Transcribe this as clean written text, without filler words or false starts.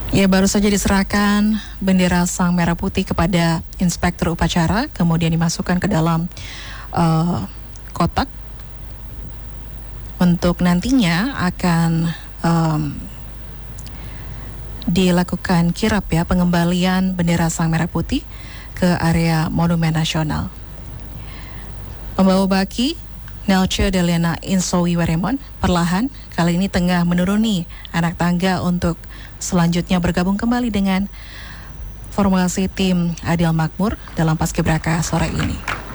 Ya, baru saja diserahkan bendera Sang Merah Putih kepada Inspektur Upacara, kemudian dimasukkan ke dalam kotak untuk nantinya akan dilakukan kirap ya, pengembalian bendera Sang Merah Putih ke area Monumen Nasional. Pembawa baki Nelce Delena Insowi Weremon perlahan kali ini tengah menuruni anak tangga untuk selanjutnya bergabung kembali dengan formasi tim Adil Makmur dalam Paskibraka sore ini.